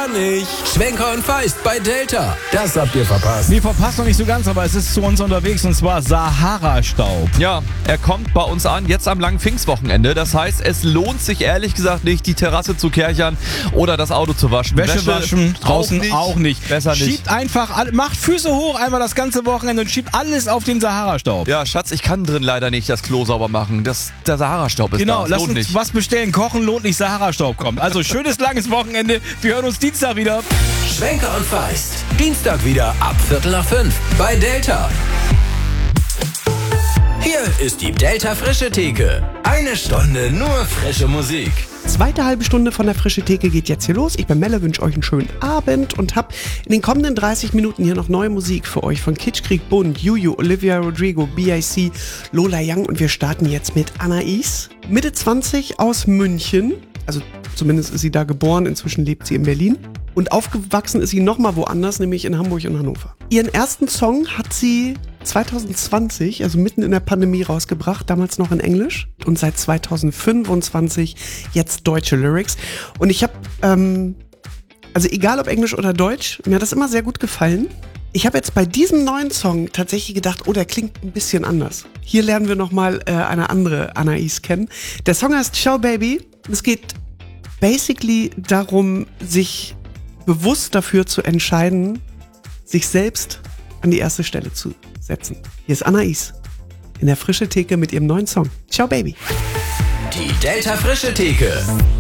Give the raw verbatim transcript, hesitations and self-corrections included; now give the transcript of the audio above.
gar nicht. Schwenker und Feist bei Delta. Das habt ihr verpasst. Nee, verpasst noch nicht so ganz, aber es ist zu uns unterwegs und zwar Sahara-Staub. Ja, er kommt bei uns an, jetzt am langen Pfingstwochenende. Das heißt, es lohnt sich ehrlich gesagt nicht, die Terrasse zu kärchern oder das Auto zu waschen. Wäsche, Wäsche waschen, draußen auch nicht. auch nicht. Besser nicht. Schiebt einfach, all- macht Füße hoch einmal das ganze Wochenende und schiebt alles auf den Sahara-Staub. Ja, Schatz, ich kann drin leider nicht das Klo sauber machen. Das, der Sahara-Staub ist Genau, da. Das lass lohnt uns nicht. was bestellen. Kochen lohnt nicht, Sahara-Staub kommt. Also schönes langes Wochenende. Wir hören uns Dienstag wieder. Schwenker und Feist. Dienstag wieder ab Viertel nach fünf bei Delta. Hier ist die Delta Frische Theke. Eine Stunde nur frische Musik. Zweite halbe Stunde von der Frische Theke geht jetzt hier los. Ich bin Melle, wünsche euch einen schönen Abend und habe in den kommenden dreißig Minuten hier noch neue Musik für euch von Kitschkrieg Bund, Juju, Olivia Rodrigo, B I C, Lola Young und wir starten jetzt mit Anais, Mitte zwanzig aus München. Also zumindest ist sie da geboren, inzwischen lebt sie in Berlin. Und aufgewachsen ist sie nochmal woanders, nämlich in Hamburg und Hannover. Ihren ersten Song hat sie zwanzig zwanzig, also mitten in der Pandemie, rausgebracht, damals noch in Englisch. Und seit zwanzig fünfundzwanzig jetzt deutsche Lyrics. Und ich habe, ähm, also egal ob Englisch oder Deutsch, mir hat das immer sehr gut gefallen. Ich habe jetzt bei diesem neuen Song tatsächlich gedacht, oh, der klingt ein bisschen anders. Hier lernen wir nochmal äh, eine andere Anais kennen. Der Song heißt Ciao Baby. Es geht basically darum, sich bewusst dafür zu entscheiden, sich selbst an die erste Stelle zu setzen. Hier ist Anais in der Frische Theke mit ihrem neuen Song. Ciao Baby. Die Delta Frische Theke.